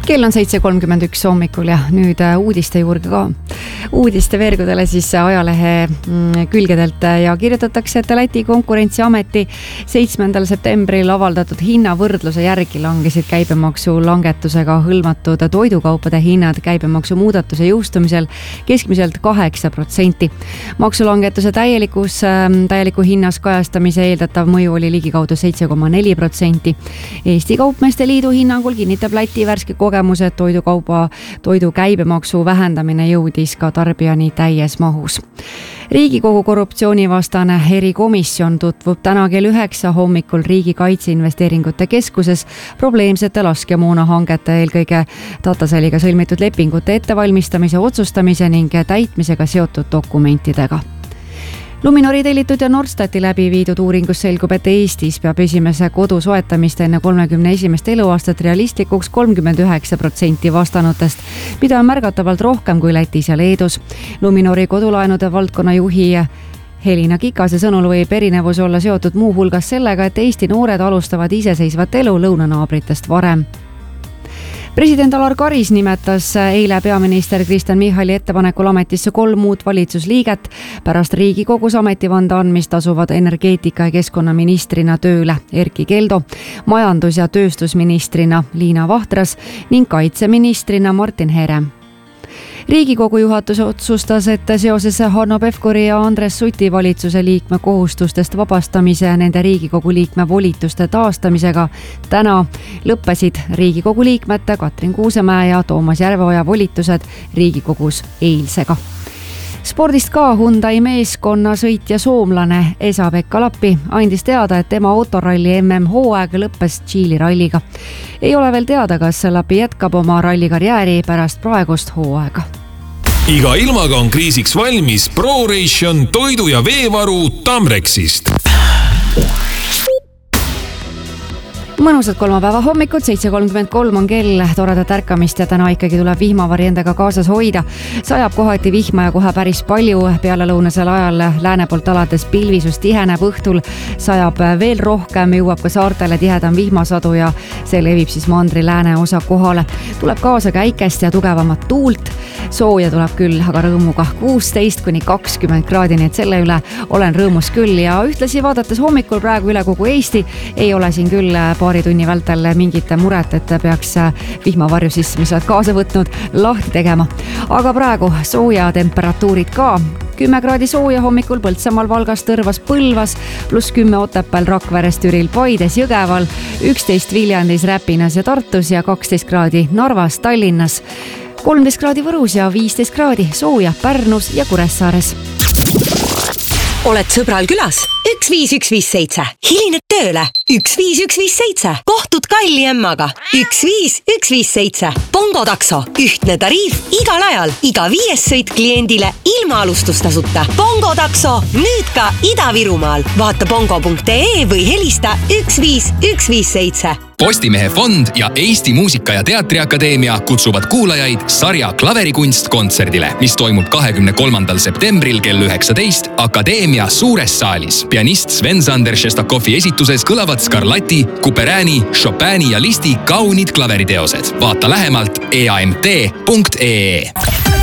Kell on 7.31 hommikul ja nüüd uudiste juurde ka. Uudiste veergudele siis ajalehe külgedelt ja kirjutatakse, et Läti konkurentsiameti 7. septembril avaldatud hinnavõrdluse järgi langesid käibemaksu langetusega hõlmatud toidukaupade hinnad käibemaksu muudatuse jõustumisel keskmiselt 8%. Maksulangetuse täieliku hinnas kajastamise eeldatav mõju oli ligikaudu 7,4%. Eesti Kaupmeeste Liidu hinnangul kinnitab Läti värske kogemuse, et toidu käibemaksu vähendamine jõudis ka tarbijani täies mahus. Riigikogu korruptsioonivastane erikomisjon tutvub täna kell 9 hommikul Riigi Kaitseinvesteeringute Keskuses probleemsete laskemoona hangete, eelkõige Tataseliga sõlmitud lepingute ettevalmistamise, otsustamise ning täitmisega seotud dokumentidega. Luminori tellitud ja Nordstati läbi viidud uuringus selgub, et Eestis peab esimese kodu soetamist enne 31. eluaastat realistlikuks 39% vastanutest, mida on märgatavalt rohkem kui Lätis ja Leedus. Luminori kodulaenude valdkonna juhi Helina Kikase sõnul võib erinevus olla seotud muu hulgas sellega, et Eesti noored alustavad iseseisvat elu lõunanaabritest varem. President Alar Karis nimetas eile peaminister Kristen Michali ettepanekul ametisse 3 uut valitsusliiget. Pärast Riigikogus ametivande andmist asuvad energeetika- ja keskkonnaministrina tööle Erkki Keldo, majandus- ja tööstusministrina Liina Vahtras ning kaitseministrina Martin Herem. Riigikogu juhatus otsustas, et seoses Hanno Pevkuri ja Andres Suti valitsuse liikme kohustustest vabastamise ja nende Riigikogu liikme volituste taastamisega täna lõppesid Riigikogu liikmete Katrin Kuusemäe ja Toomas Järveoja volitused Riigikogus eilsega. Spordist ka Hyundai meeskonna sõitja soomlane Esa-Pekka Lappi andis teada, et tema autoralli MM-hooaeg lõppes Tšiili ralliga. Ei ole veel teada, kas Lappi jätkab oma rallikarjääri pärast praegust hooaega. Iga ilmaga on kriisiks valmis ProRation toidu- ja veevaru Tamrexist. Mõnusad kolmapäeva hommikud, 7.33 on kell, toredat ärkamist ja täna ikkagi tuleb vihmavari endaga kaasas hoida. Sajab kohati vihma ja kohe päris palju, pealelõunasel ajal lääne poolt alates pilvisus tiheneb, õhtul sajab veel rohkem, jõuab ka saartele tihedam vihmasadu ja see levib siis mandri lääne osa kohale. Tuleb kaasa käikest ja tugevamat tuult, sooja tuleb küll, aga rõõmuga 16–20 kraadi, nii et selle üle olen rõõmus küll ja ühtlasi vaadates hommikul praegu üle kogu Eesti ei ole siin küll paari tunni vältel mingit muret, et peaks vihmavarju siis, mis oled kaasa võtnud, lahti tegema. Aga praegu sooja temperatuurid ka. 10 kraadi sooja hommikul Põltsamaal, Valgas, Tõrvas, Põlvas, +10 Otepääl, Rakveres, Türil, Paides, Jõgeval, 11 Viljandis, Räpinas ja Tartus ja 12 kraadi Narvas, Tallinnas, 13 kraadi Võrus ja 15 kraadi sooja Pärnus ja Kuressaares. Oled sõbral külas? 15157. Hilined tööle? 15157. Kohtud kalli emmaga? 15157. Bongo takso. Ühtne tariif igal ajal. Iga 5. sõit kliendile ilma alustustasuta. Bongo takso. Nüüd ka Ida-Virumaal. Vaata bongo.ee või helista 15157. Postimehe fond ja Eesti Muusika- ja Teatriakadeemia kutsuvad kuulajaid sarja Klaverikunst kontserdile, mis toimub 23. septembril kell 19 Akadeemia suures saalis. Pianist Sven-Sander Šestakovi esituses kõlavad Scarlatti, Couperini, Chopini ja Listi kaunid klaveriteosed. Vaata lähemalt eamt.ee.